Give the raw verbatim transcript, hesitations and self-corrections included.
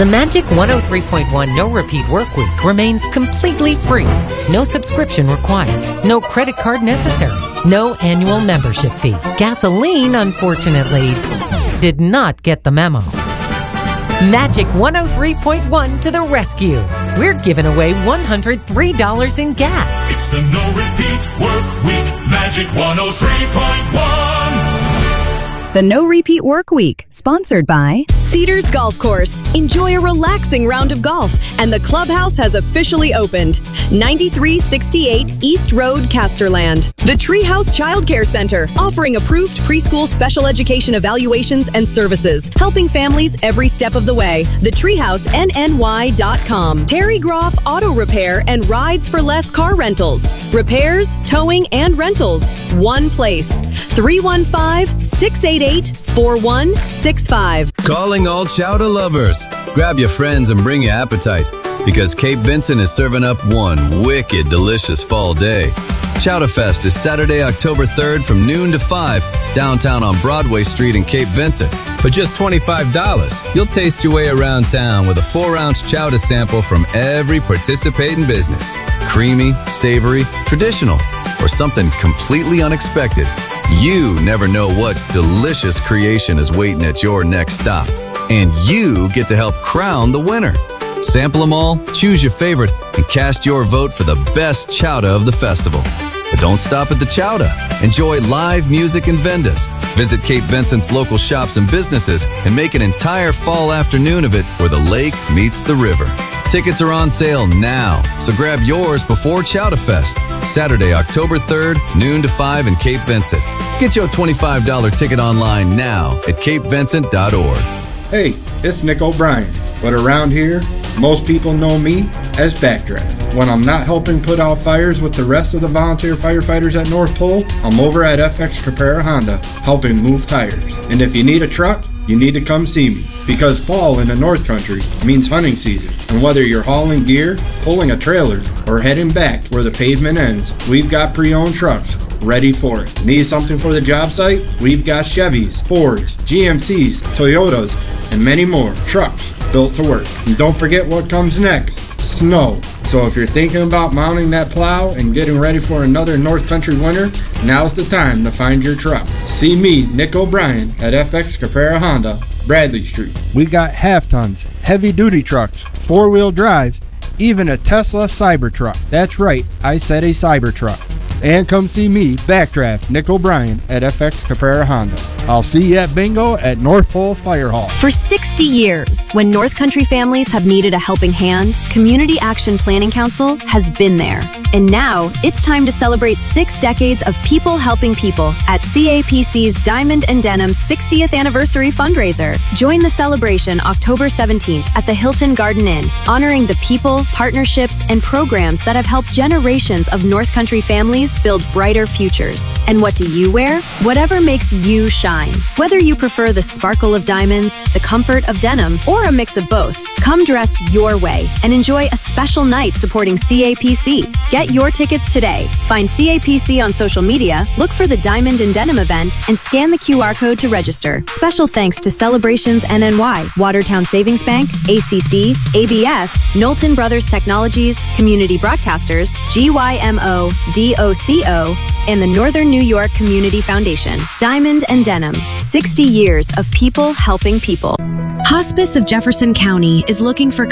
The Magic one oh three point one No Repeat Work Week remains completely free. No subscription required. No credit card necessary. No annual membership fee. Gasoline, unfortunately, did not get the memo. Magic one oh three point one to the rescue. We're giving away one hundred three dollars in gas. It's the No Repeat Work Week. Magic one oh three point one. The No Repeat Work Week, sponsored by Cedars Golf Course. Enjoy a relaxing round of golf, and the clubhouse has officially opened. ninety-three sixty-eight East Road, Casterland. The Treehouse Child Care Center, offering approved preschool special education evaluations and services, helping families every step of the way. The Treehouse N N Y dot com. Terry Groff Auto Repair and Rides for Less Car Rentals. Repairs, towing, and rentals. One place. three one five, six eight eight, four one six five. Calling all chowder lovers. Grab your friends and bring your appetite, because Cape Vincent is serving up one wicked delicious fall day. Chowder Fest is Saturday, October third from noon to five, downtown on Broadway Street in Cape Vincent. For just twenty-five dollars, you'll taste your way around town with a four ounce chowder sample from every participating business. Creamy, savory, traditional, or something completely unexpected. You never know what delicious creation is waiting at your next stop. And you get to help crown the winner. Sample them all, choose your favorite, and cast your vote for the best chowder of the festival. But don't stop at the chowder. Enjoy live music and vendors. Visit Cape Vincent's local shops and businesses and make an entire fall afternoon of it where the lake meets the river. Tickets are on sale now, so grab yours before Chowder Fest. Saturday, October third, noon to five in Cape Vincent. Get your twenty-five dollars ticket online now at cape vincent dot org. Hey, it's Nick O'Brien, but around here, most people know me as Backdraft. When I'm not helping put out fires with the rest of the volunteer firefighters at North Pole, I'm over at F X Caprara Honda, helping move tires. And if you need a truck, you need to come see me, because fall in the North Country means hunting season. And whether you're hauling gear, pulling a trailer, or heading back where the pavement ends, we've got pre-owned trucks ready for it. Need something for the job site? We've got Chevys, Fords, G M Cs, Toyotas, and many more trucks built to work. And don't forget what comes next, snow. So if you're thinking about mounting that plow and getting ready for another North Country winter, now's the time to find your truck. See me, Nick O'Brien, at F X Caprara Honda, Bradley Street. We got half tons, heavy duty trucks, four-wheel drives, even a Tesla Cybertruck. That's right, I said a Cybertruck. And come see me, Backdraft, Nick O'Brien, at F X Caprara Honda. I'll see you at bingo at North Pole Fire Hall. For sixty years, when North Country families have needed a helping hand, Community Action Planning Council has been there. And now, it's time to celebrate six decades of people helping people at C A P C's Diamond and Denim sixtieth Anniversary Fundraiser. Join the celebration October seventeenth at the Hilton Garden Inn, honoring the people, partnerships, and programs that have helped generations of North Country families build brighter futures. And what do you wear? Whatever makes you shine. Whether you prefer the sparkle of diamonds, the comfort of denim, or a mix of both, come dressed your way and enjoy a special night supporting C A P C. Get your tickets today. Find C A P C on social media, look for the Diamond and Denim event, and scan the Q R code to register. Special thanks to Celebrations N N Y, Watertown Savings Bank, A C C, A B S, Knowlton Brothers Technologies, Community Broadcasters, G Y M O, D O C O, and the Northern New York Community Foundation. Diamond and Denim, sixty years of people helping people. Hospice of Jefferson County is looking for